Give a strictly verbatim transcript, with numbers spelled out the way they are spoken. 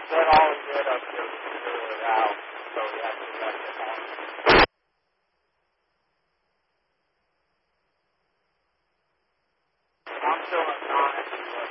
But all he did up there was fill it out, so he actually left it on. I'm still at nine.